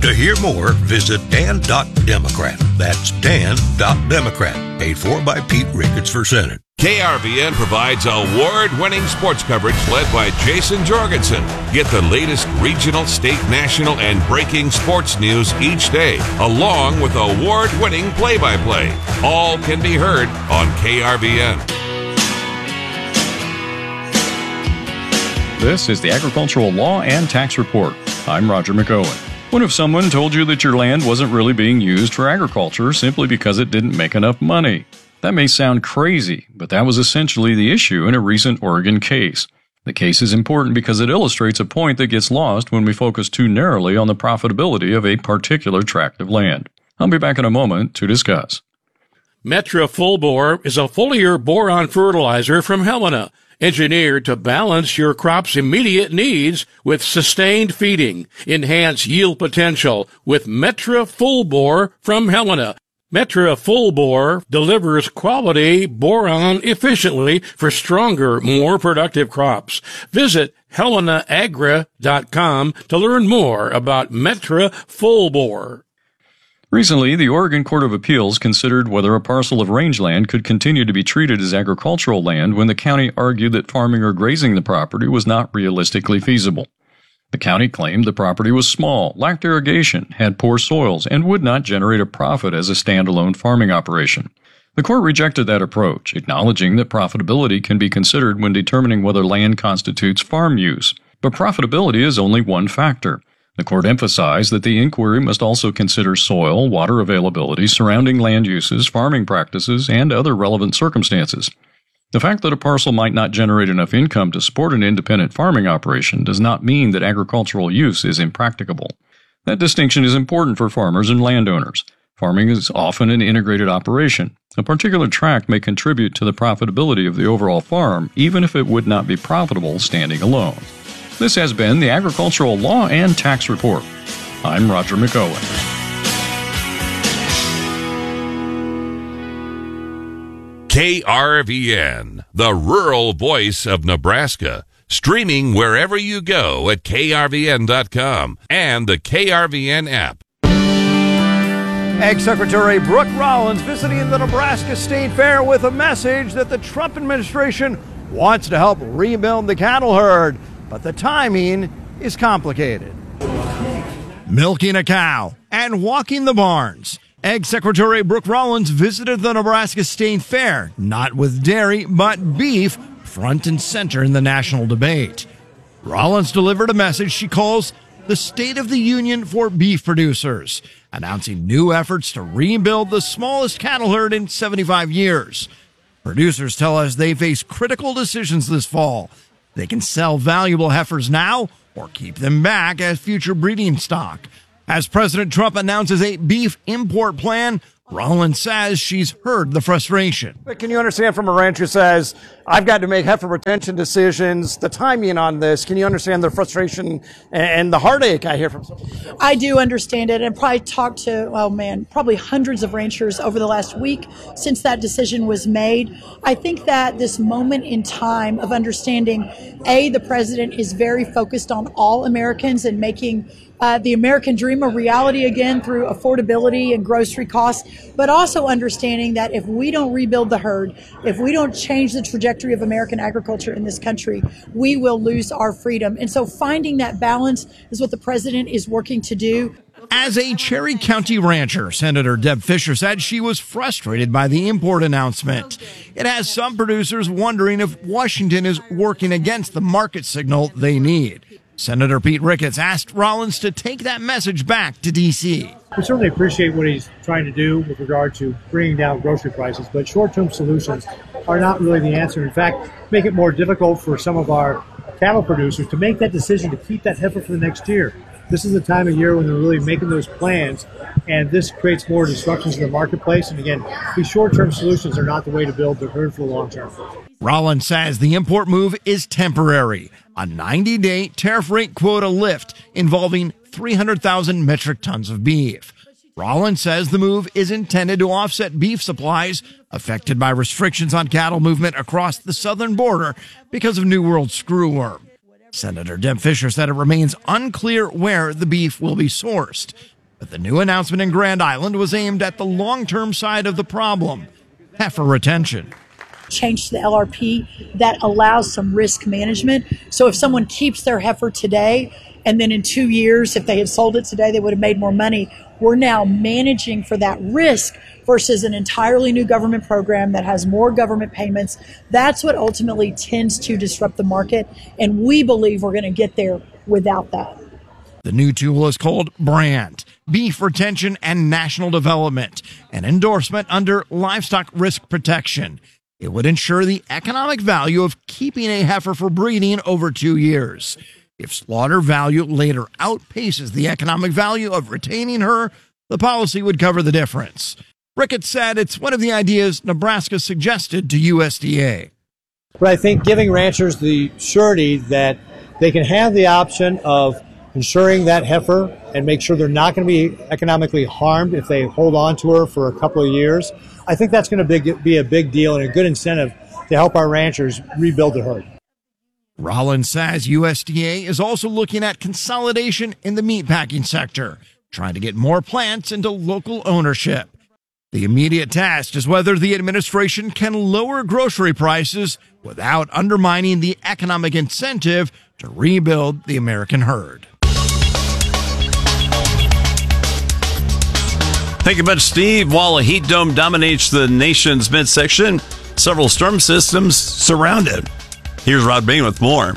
To hear more, visit Dan.Democrat. That's Dan.Democrat. Paid for by Pete Ricketts for Senate. KRVN provides award-winning sports coverage led by Jason Jorgensen. Get the latest regional, state, national, and breaking sports news each day, along with award-winning play-by-play. All can be heard on KRVN. This is the Agricultural Law and Tax Report. I'm Roger McOwen. What if someone told you that your land wasn't really being used for agriculture simply because it didn't make enough money? That may sound crazy, but that was essentially the issue in a recent Oregon case. The case is important because it illustrates a point that gets lost when we focus too narrowly on the profitability of a particular tract of land. I'll be back in a moment to discuss. Metra Full Bore is a foliar boron fertilizer from Helena, engineered to balance your crop's immediate needs with sustained feeding. Enhance yield potential with Metra Full Bore from Helena. Metra Full Bore delivers quality boron efficiently for stronger, more productive crops. Visit HelenaAgra.com to learn more about Metra Full Bore. Recently, the Oregon Court of Appeals considered whether a parcel of rangeland could continue to be treated as agricultural land when the county argued that farming or grazing the property was not realistically feasible. The county claimed the property was small, lacked irrigation, had poor soils, and would not generate a profit as a standalone farming operation. The court rejected that approach, acknowledging that profitability can be considered when determining whether land constitutes farm use. But profitability is only one factor. The court emphasized that the inquiry must also consider soil, water availability, surrounding land uses, farming practices, and other relevant circumstances. The fact that a parcel might not generate enough income to support an independent farming operation does not mean that agricultural use is impracticable. That distinction is important for farmers and landowners. Farming is often an integrated operation. A particular tract may contribute to the profitability of the overall farm, even if it would not be profitable standing alone. This has been the Agricultural Law and Tax Report. I'm Roger McOwen. KRVN, the rural voice of Nebraska. Streaming wherever you go at KRVN.com and the KRVN app. Ag Secretary Brooke Rollins visiting the Nebraska State Fair with a message that the Trump administration wants to help rebuild the cattle herd, but the timing is complicated. Milking a cow and walking the barns. Ag Secretary Brooke Rollins visited the Nebraska State Fair, not with dairy, but beef, front and center in the national debate. Rollins delivered a message she calls the State of the Union for beef producers, announcing new efforts to rebuild the smallest cattle herd in 75 years. Producers tell us they face critical decisions this fall. They can sell valuable heifers now or keep them back as future breeding stock. As President Trump announces a beef import plan, Rollins says she's heard the frustration. But can you understand from a rancher says, I've got to make heifer retention decisions, the timing on this? Can you understand the frustration and the heartache I hear from some people? I do understand it, and probably talked to, probably hundreds of ranchers over the last week since that decision was made. I think that this moment in time of understanding, the president is very focused on all Americans and making the American dream a reality again through affordability and grocery costs, but also understanding that if we don't rebuild the herd, if we don't change the trajectory of American agriculture in this country, we will lose our freedom. And so finding that balance is what the president is working to do. As a Cherry County rancher, Senator Deb Fischer said she was frustrated by the import announcement. It has some producers wondering if Washington is working against the market signal they need. Senator Pete Ricketts asked Rollins to take that message back to D.C. We certainly appreciate what he's trying to do with regard to bringing down grocery prices, but short-term solutions are not really the answer. In fact, make it more difficult for some of our cattle producers to make that decision to keep that heifer for the next year. This is the time of year when they're really making those plans, and this creates more disruptions in the marketplace. And again, these short-term solutions are not the way to build the herd for the long term. Rollins says the import move is temporary, a 90-day tariff rate quota lift involving 300,000 metric tons of beef. Rollins says the move is intended to offset beef supplies affected by restrictions on cattle movement across the southern border because of New World screwworm. Senator Deb Fischer said it remains unclear where the beef will be sourced. But the new announcement in Grand Island was aimed at the long-term side of the problem, heifer retention. Change to the LRP that allows some risk management. So if someone keeps their heifer today, and then in 2 years, if they had sold it today, they would have made more money. We're now managing for that risk versus an entirely new government program that has more government payments. That's what ultimately tends to disrupt the market, and we believe we're going to get there without that. The new tool is called BRAND, Beef Retention and National Development, an endorsement under livestock risk protection. It would ensure the economic value of keeping a heifer for breeding over 2 years. If slaughter value later outpaces the economic value of retaining her, the policy would cover the difference. Ricketts said it's one of the ideas Nebraska suggested to USDA. But I think giving ranchers the surety that they can have the option of insuring that heifer and make sure they're not going to be economically harmed if they hold on to her for a couple of years, I think that's going to be a big deal and a good incentive to help our ranchers rebuild the herd. Rollins says USDA is also looking at consolidation in the meatpacking sector, trying to get more plants into local ownership. The immediate test is whether the administration can lower grocery prices without undermining the economic incentive to rebuild the American herd. Thank you much, Steve. While a heat dome dominates the nation's midsection, several storm systems surround it. Here's Rod Bain with more.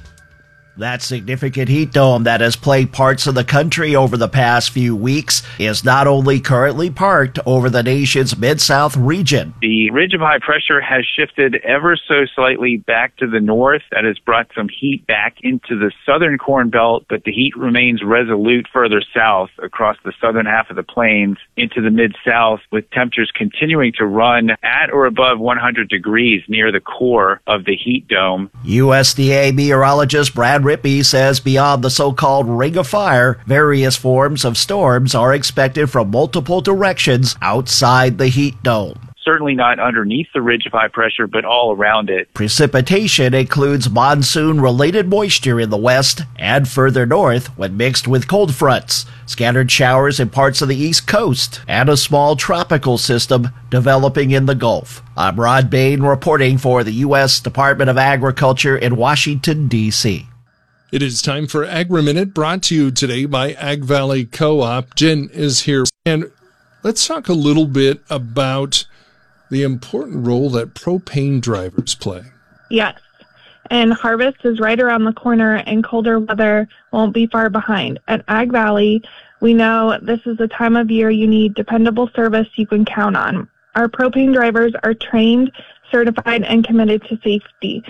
That significant heat dome that has plagued parts of the country over the past few weeks is not only currently parked over the nation's Mid-South region. The ridge of high pressure has shifted ever so slightly back to the north. That has brought some heat back into the southern Corn Belt, but the heat remains resolute further south across the southern half of the plains into the Mid-South, with temperatures continuing to run at or above 100 degrees near the core of the heat dome. USDA meteorologist Brad Rippey says beyond the so-called ring of fire, various forms of storms are expected from multiple directions outside the heat dome. Certainly not underneath the ridge of high pressure, but all around it. Precipitation includes monsoon-related moisture in the west and further north when mixed with cold fronts, scattered showers in parts of the East Coast, and a small tropical system developing in the Gulf. I'm Rod Bain reporting for the U.S. Department of Agriculture in Washington, D.C. It is time for Agri-Minute, brought to you today by Ag Valley Co-op. Jen is here, and let's talk a little bit about the important role that propane drivers play. Yes, and harvest is right around the corner, and colder weather won't be far behind. At Ag Valley, we know this is the time of year you need dependable service you can count on. Our propane drivers are trained, certified, and committed to safety.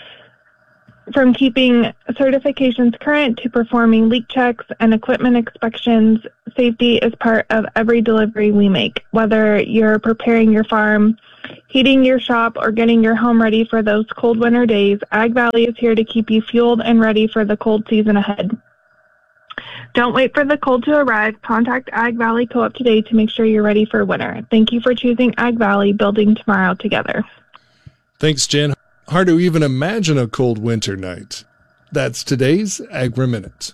From keeping certifications current to performing leak checks and equipment inspections, safety is part of every delivery we make. Whether you're preparing your farm, heating your shop, or getting your home ready for those cold winter days, Ag Valley is here to keep you fueled and ready for the cold season ahead. Don't wait for the cold to arrive. Contact Ag Valley Co-op today to make sure you're ready for winter. Thank you for choosing Ag Valley, building tomorrow together. Thanks, Jen. Hard to even imagine a cold winter night. That's today's Agri-Minute.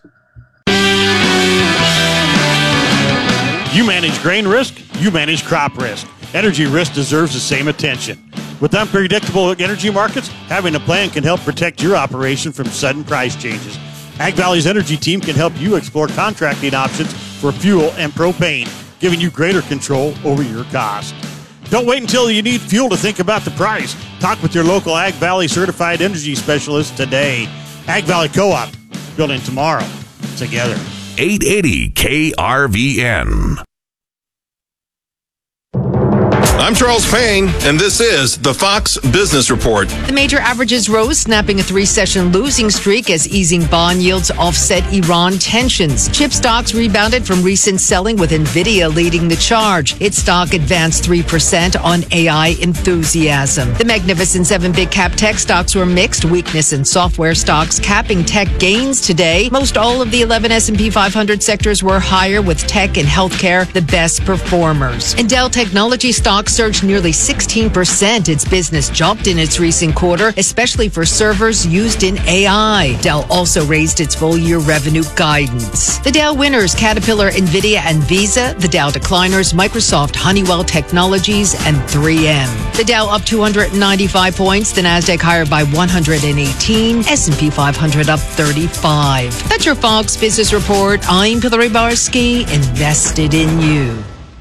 You manage grain risk, you manage crop risk. Energy risk deserves the same attention. With unpredictable energy markets, having a plan can help protect your operation from sudden price changes. Ag Valley's energy team can help you explore contracting options for fuel and propane, giving you greater control over your cost. Don't wait until you need fuel to think about the price. Talk with your local Ag Valley certified energy specialist today. Ag Valley Co-op, building tomorrow together. 880 KRVN. I'm Charles Payne, and this is the Fox Business Report. The major averages rose, snapping a 3-session losing streak as easing bond yields offset Iran tensions. Chip stocks rebounded from recent selling, with NVIDIA leading the charge. Its stock advanced 3% on AI enthusiasm. The Magnificent 7 big cap tech stocks were mixed, weakness in software stocks capping tech gains today. Most all of the 11 S&P 500 sectors were higher, with tech and healthcare the best performers. And Dell Technology stocks stock surged nearly 16%. Its business jumped in its recent quarter, especially for servers used in AI. Dell also raised its full-year revenue guidance. The Dow winners, Caterpillar, NVIDIA, and Visa. The Dow decliners, Microsoft, Honeywell Technologies, and 3M. The Dow up 295 points. The Nasdaq higher by 118. S&P 500 up 35. That's your Fox Business Report. I'm Hillary Barsky, invested in you.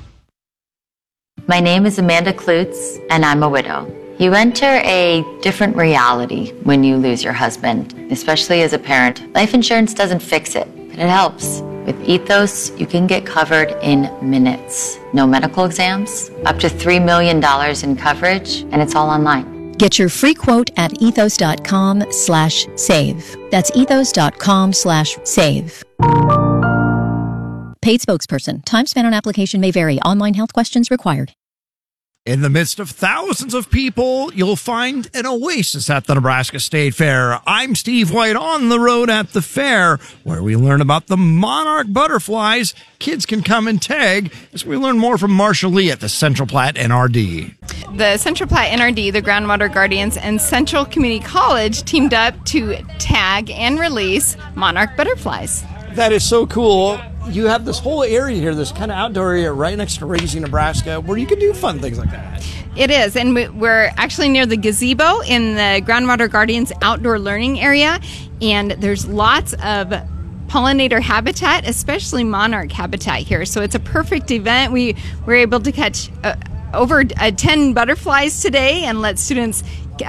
My name is Amanda Klutz, and I'm a widow. You enter a different reality when you lose your husband, especially as a parent. Life insurance doesn't fix it, but it helps. With Ethos, you can get covered in minutes. No medical exams, up to $3 million in coverage, and it's all online. Get your free quote at ethos.com/save. That's ethos.com/save. Paid spokesperson. Time spent on application may vary. Online health questions required. In the midst of thousands of people, you'll find an oasis at the Nebraska State Fair. I'm Steve White on the road at the fair, where we learn about the monarch butterflies. Kids can come and tag as we learn more from Marsha Lee at the Central Platte NRD. The Central Platte NRD, the Groundwater Guardians, and Central Community College teamed up to tag and release monarch butterflies. That is so cool. You have this whole area here, this kind of outdoor area right next to Raisin, Nebraska, where you can do fun things like that. It is, and we're actually near the gazebo in the Groundwater Guardians outdoor learning area, and there's lots of pollinator habitat, especially monarch habitat here. So it's a perfect event. We were able to catch over 10 butterflies today and let students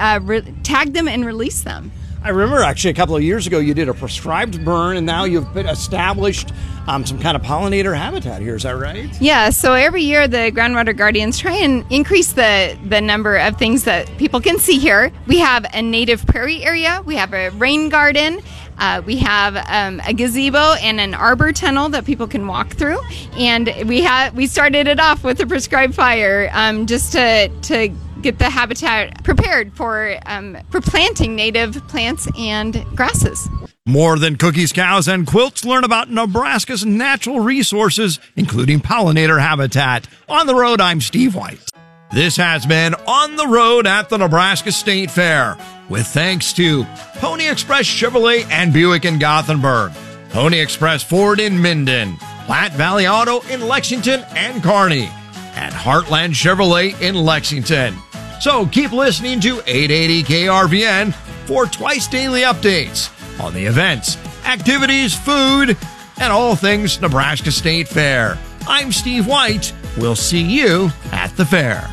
tag them and release them. I remember actually a couple of years ago you did a prescribed burn, and now you've been established some kind of pollinator habitat here. Is that right? Yeah, so every year the Groundwater Guardians try and increase the number of things that people can see here. We have a native prairie area, we have a rain garden, we have a gazebo and an arbor tunnel that people can walk through, and we started it off with a prescribed fire just to get the habitat prepared for planting native plants and grasses. More than cookies, cows, and quilts, learn about Nebraska's natural resources, including pollinator habitat. On the road, I'm Steve White. This has been On the Road at the Nebraska State Fair, with thanks to Pony Express Chevrolet and Buick in Gothenburg, Pony Express Ford in Minden, Platte Valley Auto in Lexington and Kearney, and Heartland Chevrolet in Lexington. So keep listening to 880 KRVN for twice daily updates on the events, activities, food, and all things Nebraska State Fair. I'm Steve White. We'll see you at the fair.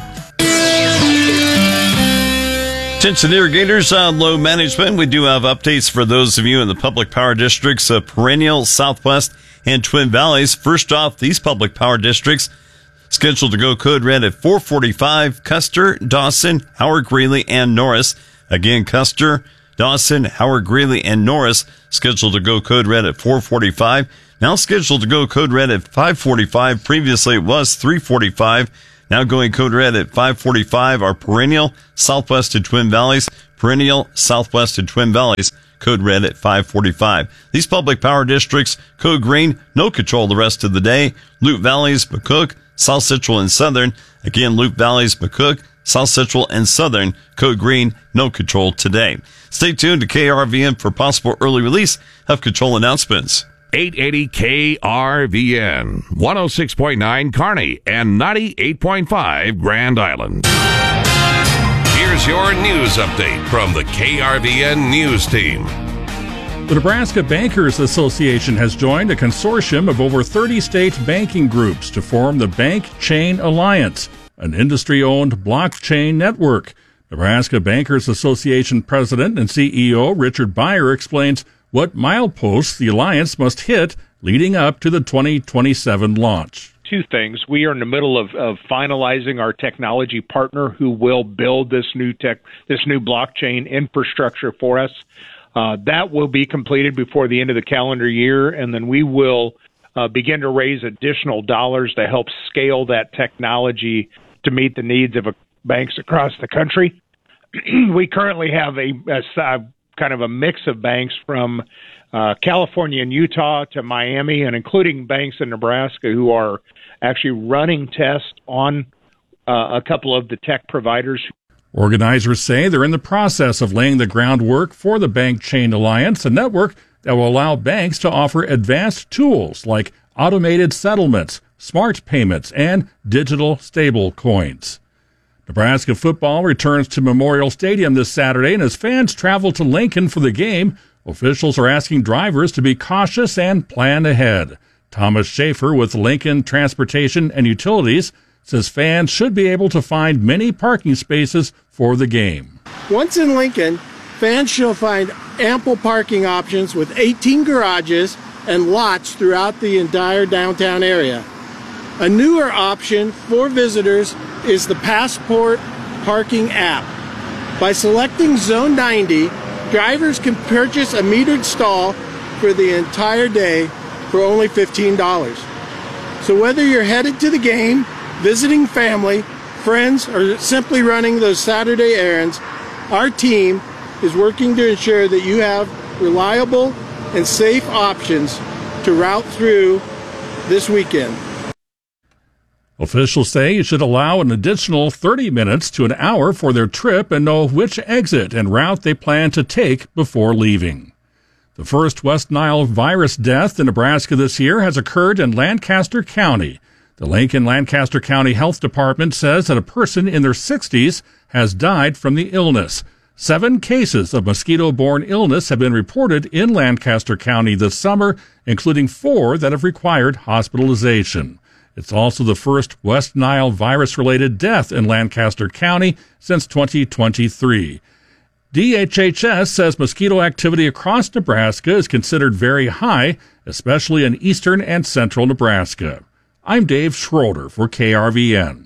Attention irrigators on low management. We do have updates for those of you in the public power districts of Perennial, Southwest, and Twin Valleys. First off, these public power districts scheduled to go code red at 445, Custer, Dawson, Howard Greeley, and Norris. Again, Custer, Dawson, Howard Greeley, and Norris scheduled to go code red at 445. Now scheduled to go code red at 545. Previously it was 345. Now going code red at 545 are Perennial, Southwest, and Twin Valleys. Perennial, Southwest, and Twin Valleys. Code red at 545. These public power districts, code green, no control the rest of the day. Loup Valleys, McCook, South Central, and Southern. Again, Loup Valleys, McCook, South Central, and Southern. Code green, no control today. Stay tuned to KRVN for possible early release of control announcements. 880 KRVN, 106.9 Kearney, and 98.5 Grand Island. Here's your news update from the KRVN News Team. The Nebraska Bankers Association has joined a consortium of over 30 state banking groups to form the Bank Chain Alliance, an industry-owned blockchain network. Nebraska Bankers Association President and CEO Richard Beyer explains what mileposts the alliance must hit leading up to the 2027 launch. Two things. We are in the middle of finalizing our technology partner who will build this new blockchain infrastructure for us. That will be completed before the end of the calendar year, and then we will begin to raise additional dollars to help scale that technology to meet the needs of banks across the country. We currently have a kind of a mix of banks from California and Utah to Miami, and including banks in Nebraska who are actually running tests on a couple of the tech providers. Organizers say they're in the process of laying the groundwork for the Bank Chain Alliance, a network that will allow banks to offer advanced tools like automated settlements, smart payments, and digital stable coins. Nebraska football returns to Memorial Stadium this Saturday, and as fans travel to Lincoln for the game, officials are asking drivers to be cautious and plan ahead. Thomas Schaefer with Lincoln Transportation and Utilities says fans should be able to find many parking spaces for the game. Once in Lincoln, fans shall find ample parking options with 18 garages and lots throughout the entire downtown area. A newer option for visitors is the Passport Parking app. By selecting Zone 90, drivers can purchase a metered stall for the entire day for only $15. So whether you're headed to the game, visiting family, friends, or simply running those Saturday errands, our team is working to ensure that you have reliable and safe options to route through this weekend. Officials say you should allow an additional 30 minutes to an hour for their trip and know which exit and route they plan to take before leaving. The first West Nile virus death in Nebraska this year has occurred in Lancaster County. The Lincoln-Lancaster County Health Department says that a person in their 60s has died from the illness. 7 cases of mosquito-borne illness have been reported in Lancaster County this summer, including 4 that have required hospitalization. It's also the first West Nile virus-related death in Lancaster County since 2023. DHHS says mosquito activity across Nebraska is considered very high, especially in eastern and central Nebraska. I'm Dave Schroeder for KRVN.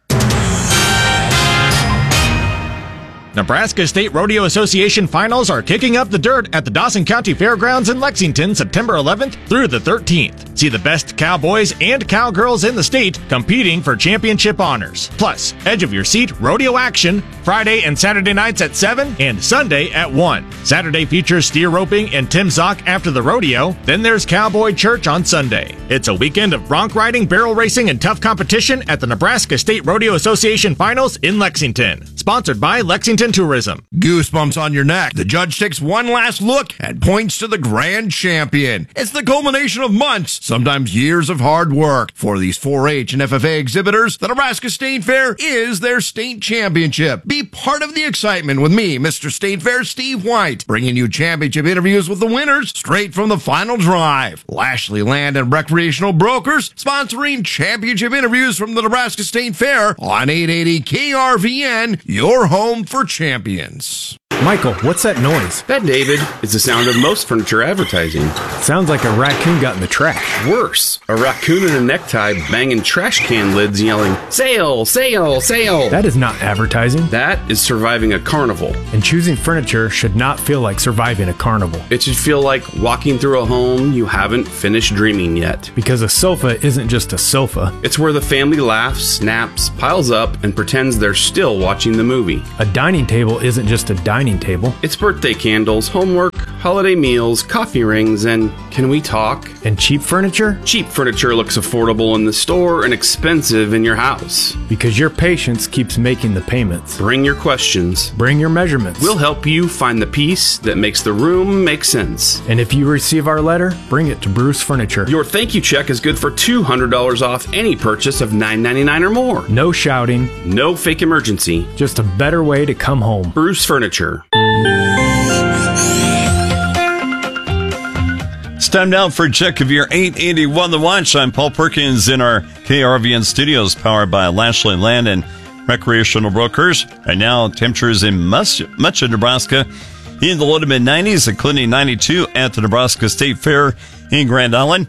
Nebraska State Rodeo Association finals are kicking up the dirt at the Dawson County Fairgrounds in Lexington September 11th through the 13th. See the best cowboys and cowgirls in the state competing for championship honors. Plus, edge of your seat rodeo action Friday and Saturday nights at 7 and Sunday at 1. Saturday features steer roping and Tim Zock after the rodeo. Then there's Cowboy Church on Sunday. It's a weekend of bronc riding, barrel racing, and tough competition at the Nebraska State Rodeo Association finals in Lexington. Sponsored by Lexington Tourism. Goosebumps on your neck. The judge takes one last look and points to the grand champion. It's the culmination of months, sometimes years of hard work. For these 4-H and FFA exhibitors, the Nebraska State Fair is their state championship. Be part of the excitement with me, Mr. State Fair Steve White, bringing you championship interviews with the winners straight from the final drive. Lashley Land and Recreational Brokers sponsoring championship interviews from the Nebraska State Fair on 880 KRVN, your home for champions. Michael, what's that noise? That, David, is the sound of most furniture advertising. Sounds like a raccoon got in the trash. Worse, a raccoon in a necktie banging trash can lids yelling, "Sale, sale, sale." That is not advertising. That is surviving a carnival. And choosing furniture should not feel like surviving a carnival. It should feel like walking through a home you haven't finished dreaming yet. Because a sofa isn't just a sofa. It's where the family laughs, snaps, piles up, and pretends they're still watching the movie. A dining table isn't just a dining table. It's birthday candles, homework, holiday meals, coffee rings, and can we talk? And cheap furniture? Cheap furniture looks affordable in the store and expensive in your house. Because your patience keeps making the payments. Bring your questions. Bring your measurements. We'll help you find the piece that makes the room make sense. And if you receive our letter, bring it to Bruce Furniture. Your thank you check is good for $200 off any purchase of $9.99 or more. No shouting. No fake emergency. Just a better way to come home. Bruce Furniture. It's time now for a check of your 881 The Watch. I'm Paul Perkins in our KRVN studios, powered by Lashley Land and Recreational Brokers. Right now, temperatures in much of Nebraska in the low to mid 90s, including 92 at the Nebraska State Fair in Grand Island.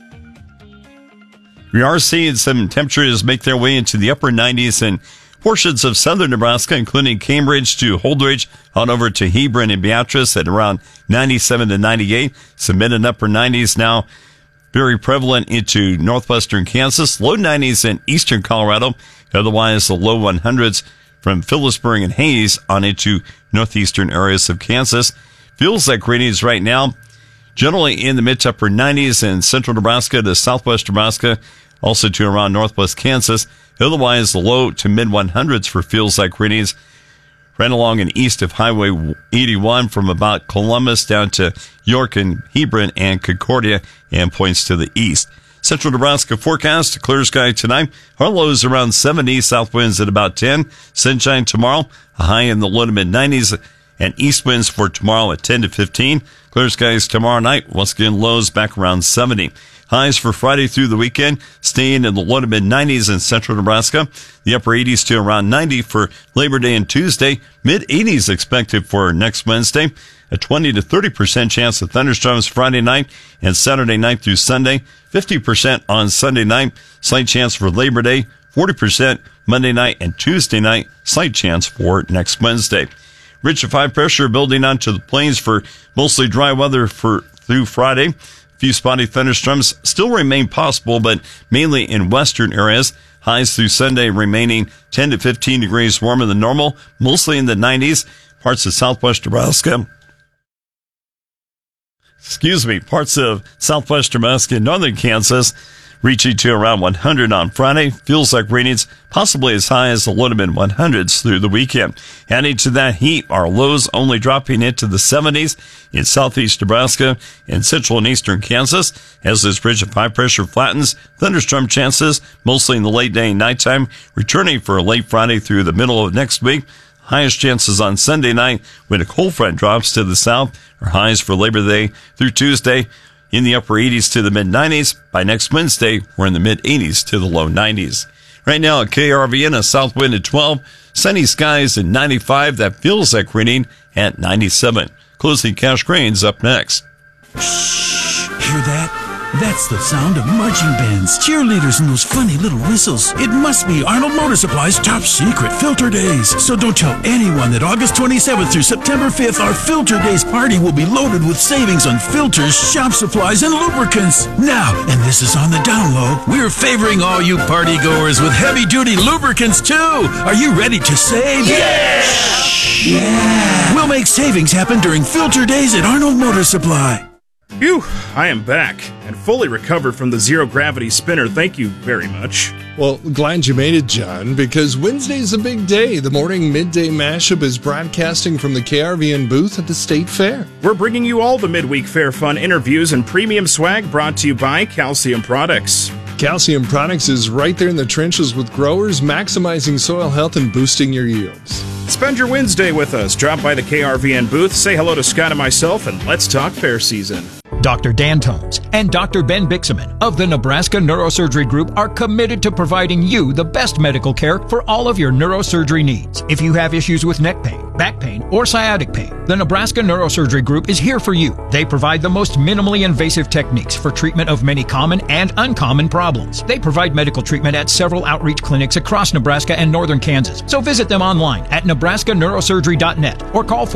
We are seeing some temperatures make their way into the upper 90s in portions of southern Nebraska, including Cambridge to Holdridge, on over to Hebron and Beatrice at around 97 to 98. Some mid and upper 90s now, very prevalent into northwestern Kansas. Low 90s in eastern Colorado. Otherwise, the low 100s from Phillipsburg and Hayes on into northeastern areas of Kansas. Feels like readings right now Generally in the mid to upper 90s in central Nebraska to southwest Nebraska, also to around northwest Kansas. Otherwise, the low to mid 100s for feels like readings right along and east of Highway 81 from about Columbus down to York and Hebron and Concordia and points to the east. Central Nebraska forecast, clear sky tonight. Our lows around 70, south winds at about 10. Sunshine tomorrow, a high in the low to mid 90s, and east winds for tomorrow at 10 to 15. Clear skies tomorrow night, once again lows back around 70. Highs for Friday through the weekend, staying in the low to mid 90s in central Nebraska. The upper 80s to around 90 for Labor Day and Tuesday. Mid 80s expected for next Wednesday. A 20 to 30% chance of thunderstorms Friday night and Saturday night through Sunday. 50% on Sunday night. Slight chance for Labor Day. 40% Monday night and Tuesday night. Slight chance for next Wednesday. Ridge of high pressure building onto the plains for mostly dry weather through Friday. A few spotty thunderstorms still remain possible, but mainly in western areas. Highs through Sunday remaining 10 to 15 degrees warmer than normal, mostly in the 90s. Parts of southwest Nebraska. Parts of southwest Nebraska and northern Kansas reaching to around 100 on Friday. Feels like readings possibly as high as the low to mid 100s through the weekend. Adding to that heat, our lows only dropping into the 70s in southeast Nebraska and central and eastern Kansas. As this ridge of high pressure flattens, thunderstorm chances mostly in the late day and nighttime, returning for a late Friday through the middle of next week. Highest chances on Sunday night when a cold front drops to the south. Our highs for Labor Day through Tuesday in the upper 80s to the mid 90s. By next Wednesday, we're in the mid 80s to the low 90s. Right now at KRVN, a south wind at 12, sunny skies at 95. That feels like reading at 97. Closing cash grains up next. Shh, hear that? That's the sound of marching bands, cheerleaders, and those funny little whistles. It must be Arnold Motor Supply's top secret Filter Days. So don't tell anyone that August 27th through September 5th, our Filter Days party will be loaded with savings on filters, shop supplies, and lubricants. Now, and this is on the down low, we're favoring all you party goers with heavy-duty lubricants, too. Are you ready to save? Yeah! Yeah! We'll make savings happen during Filter Days at Arnold Motor Supply. Phew, I am back and fully recovered from the zero-gravity spinner. Thank you very much. Well, glad you made it, John, because Wednesday's a big day. The morning midday mashup is broadcasting from the KRVN booth at the State Fair. We're bringing you all the midweek fair fun interviews and premium swag brought to you by Calcium Products. Calcium Products is right there in the trenches with growers, maximizing soil health and boosting your yields. Spend your Wednesday with us. Drop by the KRVN booth, say hello to Scott and myself, and let's talk fair season. Dr. Dan Tomes and Dr. Ben Bixaman of the Nebraska Neurosurgery Group are committed to providing you the best medical care for all of your neurosurgery needs. If you have issues with neck pain, back pain, or sciatic pain, the Nebraska Neurosurgery Group is here for you. They provide the most minimally invasive techniques for treatment of many common and uncommon problems. They provide medical treatment at several outreach clinics across Nebraska and northern Kansas. So visit them online at nebraskaneurosurgery.net or call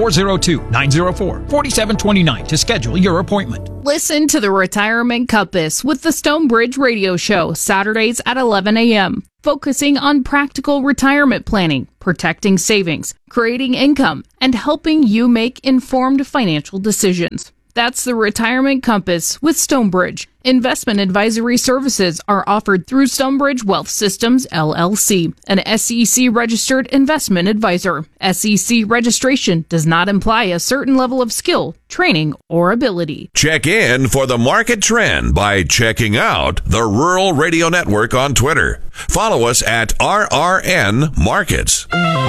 402-904-4729 to schedule your appointment. Listen to the Retirement Compass with the Stonebridge Radio Show, Saturdays at 11 a.m., focusing on practical retirement planning, protecting savings, creating income, and helping you make informed financial decisions. That's the Retirement Compass with Stonebridge. Investment advisory services are offered through Stonebridge Wealth Systems, LLC, an SEC-registered investment advisor. SEC registration does not imply a certain level of skill, training, or ability. Check in for the market trend by checking out the Rural Radio Network on Twitter. Follow us at RRN Markets.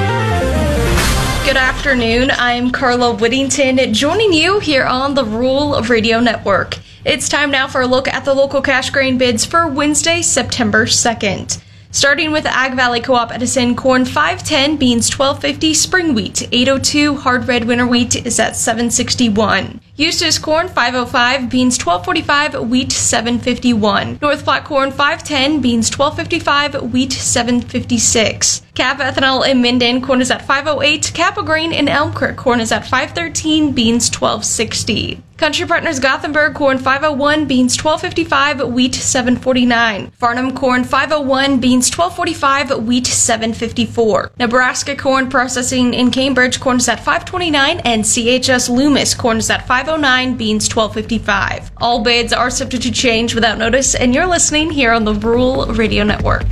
Good afternoon. I'm Carla Whittington, joining you here on the Rural Radio Network. It's time now for a look at the local cash grain bids for Wednesday, September 2nd. Starting with Ag Valley Co-op Edison, corn $5.10, beans $12.50, spring wheat $8.02, hard red winter wheat is at $7.61. Eustis corn $5.05, beans $12.45, wheat $7.51. North Platte corn $5.10, beans $12.55, wheat $7.56. Cap ethanol in Minden, corn is at $5.08. Kappa grain in Elm Creek, corn is at $5.13, beans $12.60. Country Partners Gothenburg, corn 501, beans 12.55, wheat 7.49. Farnham corn 501, beans 12.45, wheat 7.54. Nebraska corn processing in Cambridge, corn is at 5.29, and CHS Loomis corn is at 5.09, beans 12.55. All bids are subject to change without notice, and you're listening here on the Rural Radio Network.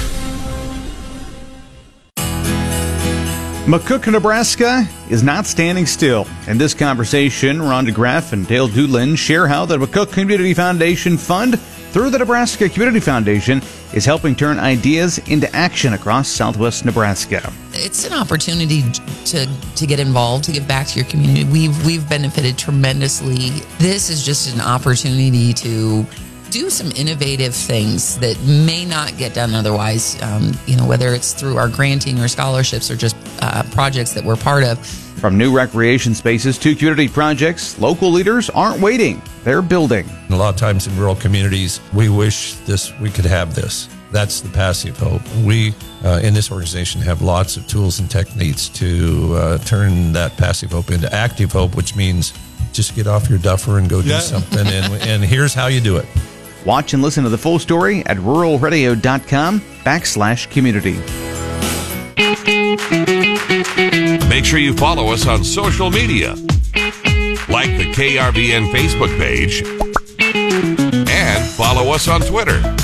McCook, Nebraska is not standing still. In this conversation, Ron DeGraff and Dale Doolin share how the McCook Community Foundation Fund, through the Nebraska Community Foundation, is helping turn ideas into action across southwest Nebraska. It's an opportunity to get involved, to give back to your community. We've benefited tremendously. This is just an opportunity to do some innovative things that may not get done otherwise, whether it's through our granting or scholarships or just projects that we're part of. From new recreation spaces to community projects, local leaders aren't waiting, they're building. A lot of times in rural communities, we wish we could have this. That's the passive hope. We, in this organization, have lots of tools and techniques to turn that passive hope into active hope, which means just get off your duffer and go do something. And here's how you do it. Watch and listen to the full story at ruralradio.com/community. Make sure you follow us on social media. Like the KRVN Facebook page and follow us on Twitter.